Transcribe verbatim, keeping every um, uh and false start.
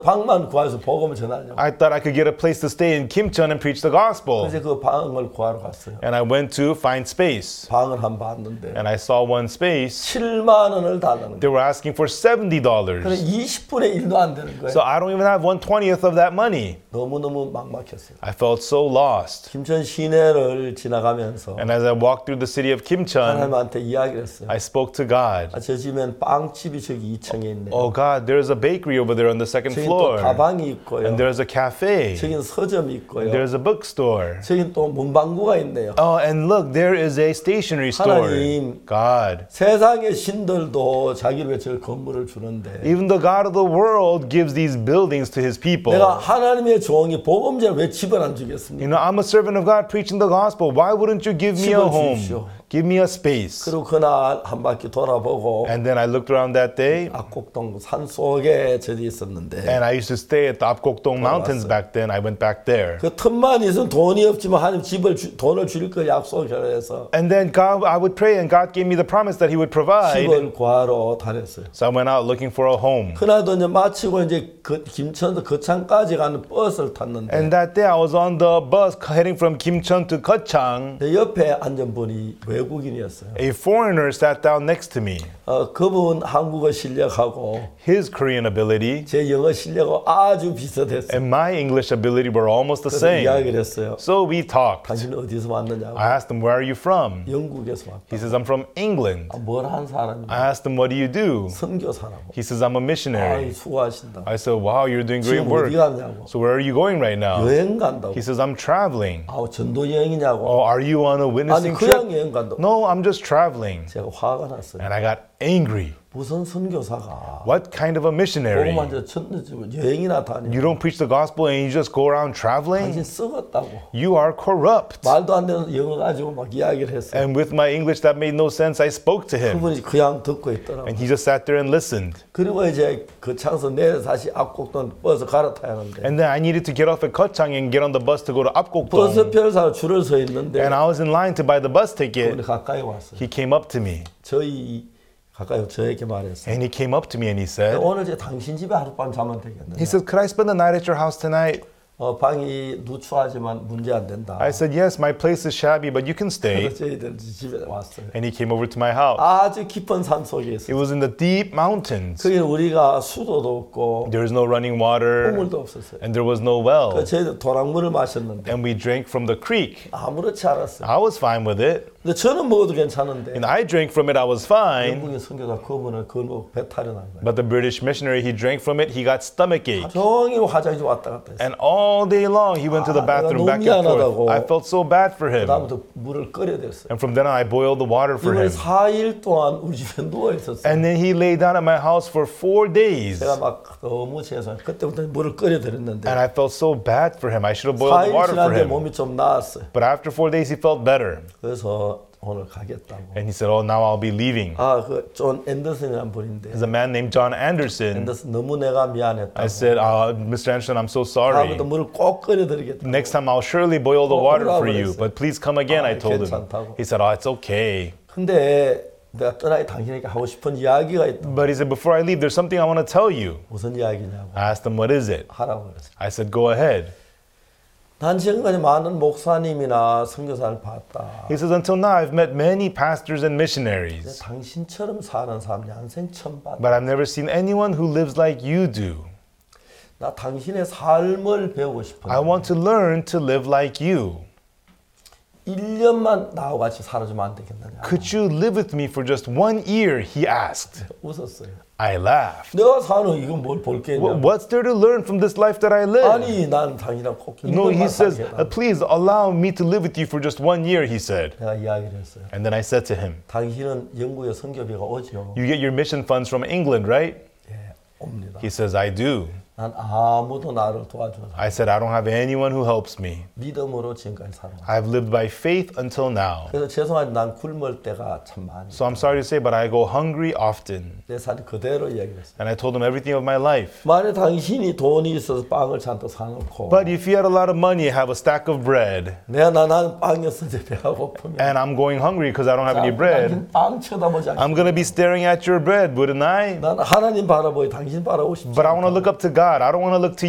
방만 구해서 복음을 전하려고. I thought I could get a place to stay in Kimcheon and preach the gospel. 그래서 그 방을 구하러 갔어요. And I went to find space. 방을 한 봤는데 And I saw one space. 칠만 원을 달라는 They 거예요. were asking for seventy 그래 dollars. 이십분의 일도 안 되는 거예요. So I don't even have one twentieth of that money. 너무너무 막막했어요. I felt so lost. 김천 시내를 지나가면서 And as I walked through the city of Kimcheon, 하나님한테 이야기를 했어요. I spoke to God. 아, 저 집엔 빵집이 저기 이 층에 있네요. Oh God, there's a bakery over there on the second 저긴 또 floor. 다방이 있고요. And there's a cafe. 저긴 서점이 있고요. There's a bookstore. 저긴 또 문방구가 있네요. Oh, and look, there is a stationery store. 하나님. God. 세상의 신들도 자기를 위해 저 건물을 주는데 Even the God of the world gives these buildings to his people. 내가 하나님의 종이 복음제를 왜 집을 안 주겠습니까? You know, I'm a servant of God preaching the gospel. Why wouldn't you give me a 집을 home? 주십시오. Give me a space. 그리고 그날 한 바퀴 돌아보고 And then I looked around that day, 압곡동 산 속에 저기 있었는데 and I used to stay at the Apgokdong Mountains back then. I went back there. 그 틈만 있으면 돈이 없지만 하나님 집을 주, 돈을 줄 거 약속을 해서 And then God, I would pray, and God gave me the promise that He would provide. 집을 구하러 다녔어요. So I went out looking for a home. 그날도 이제 마치고 이제 그 김천도 거창까지 가는 버스를 탔는데 And that day I was on the bus heading from Kimcheon to Gyeochang. 내 옆에 앉은 분이 외국인이었어요. A foreigner sat down next to me. 어, 그분 한국어 실력하고 His Korean ability 제 영어 실력하고 아주 비슷했어요. and my English ability were almost the 그래서 same. 이야기를 했어요. So we talked. 당신 어디서 왔느냐고. I asked him, where are you from? 영국에서 왔다. He says, I'm from England. 아, 뭘 한 사람이냐. I asked him, what do you do? 선교사라고. He says, I'm a 아이 missionary. 수고하신다. I said, wow, you're doing great 지금 work. 어디 갔냐고. So where are you going right now? 여행 간다고. He says, I'm traveling. 아, 전도 여행이냐고. Oh, are you on a 아니 witnessing 그냥 trip? 여행 간다고. No, I'm just traveling. 제가 화가 났어요. And I got angry. 무슨 선교사가 What kind of a missionary? 복음만 저 전도 여행이나 다니. You don't preach the gospel and you just go around traveling? 당신 썩었다고. You are corrupt. 말도 안 되는 영어 가지고 막 이야기를 했어요. And with my English that made no sense, I spoke to him. 그분이 그냥 듣고 있더라고. And he just sat there and listened. 그리고 이제 그 창서 내려 다시 압곡동 버스 갈아타야 하는데 And then I needed to get off at Gyeochang and get on the bus to go to 버스 Apgokdong. 표를 사러 줄을 서 있는데 And I was in line to buy the bus ticket. 그분이 가까이 왔어요. He came up to me. 저희 가까이 저에게 말했어요. And he came up to me and he said, 오늘 이제 당신 집에 하룻밤 자면 되겠네. he said, could I spend the night at your house tonight? 어, 방이 누추하지만 문제 안 된다. I said, yes, my place is shabby, but you can stay. 그래서 저희들 집에 왔어요. And he came over to my house. 아주 깊은 산 속에 It 있어요. was in the deep mountains. 거기 우리가 수도도 없고 There was no running water 우물도 없었어요. and there was no 그 well. 저희들 도랑물을 마셨는데 And we drank from the creek. 아무렇지 않았어요. I was fine with it. 근데 저는 먹어도 괜찮은데 And I drank from it, I was fine. 영국의 선교사 그분을 그거 배탈이 난 거예요. But the British missionary, he drank from it, he got stomach ache. 종일 화장실 왔다 갔다 했어요. And all day long, he went to the 아, bathroom 내가 back 너무 and 미안하다고. forth. I felt so bad for him. 그다음부터 물을 끓여 댔어요. And from then on, I boiled the water for 이번에 him. 사 일 동안 우리 집에 누워 있었어요. And then he lay down at my house for four days. 제가 막 너무 죄송해요. 그때부터 물을 끓여 드렸는데 And I felt so bad for him. I should have boiled the 사 일 water for 지났는데 him. 몸이 좀 나았어요. But after four days, he felt better. 그래서 오늘 가겠다고. And he said, oh, now I'll be leaving. 아, 그 존 앤더슨이라는 분인데 There's a man named John Anderson. 앤더슨 너무 내가 미안했다고. I said, uh, Mister Anderson, I'm so sorry. 다음부터 물을 꼭 끓여 드리겠다고. Next time, I'll surely boil the Oh, water 뭐라 for you. 그랬어요? But please come again, 아, I told him. 괜찮다고. He said, oh, it's okay. 근데 내가 떠나기 당신에게 하고 싶은 이야기가 있다. But he said, before I leave, there's something I want to tell you. 무슨 이야기냐고 I asked him, what is it? 하라고 그랬어요. I said, go ahead. 난 지금까지 많은 목사님이나 선교사를 봤다. He says, until now, I've met many pastors and missionaries. 당신처럼 사는 사람 양생 처음 봤다. But I've never seen anyone who lives like you do. 나 당신의 삶을 배우고 싶은데 I want to learn to live like you. 일 년만 나하고 같이 살아주면 안 되겠느냐. Could you live with me for just one year? He asked. 웃었어요. I laughed. 내가 사는 이건 뭘 볼 게 Wh- 있냐. What's there to learn from this life that I live? 아니 난 당신이랑 꼭 No, he 이것만 says, 살게 uh, 해달라. please allow me to live with you for just one year, he said. 내가 이야기를 했어요. And then I said to him, 당신은 영국의 선교비가 오죠. you get your mission funds from England, right? 예, 옵니다. He says, I do. 난 아무도 나를 도와주지 않아. I said, I don't have anyone who helps me. 믿음으로 지금까지 살아왔어. I've lived by faith until now. 그래서 죄송하지 난 굶을 때가 참 많이. So I'm sorry to say, but I go hungry often. 내 삶 그대로 이야기했어요. And I told him everything of my life. 만약 당신이 돈이 있어서 빵을 잔뜩 사놓고 But if you had a lot of money, have a stack of bread, 내가 나 나는 빵이었어 이제 배가 고프면 and I'm going hungry because I don't have any bread, 당신 빵 쳐다보지 않겠어. I'm going to be staring at your bread, wouldn't I? 난 하나님 바라보고 당신 바라보고 싶지 But I want to 않다. look up to God. God, I don't want to look to